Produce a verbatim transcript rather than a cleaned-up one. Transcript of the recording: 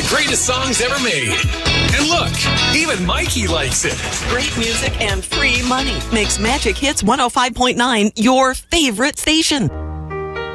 greatest songs ever made. And look, even Mikey likes it. Great music and free money makes Magic Hits one oh five point nine your favorite station.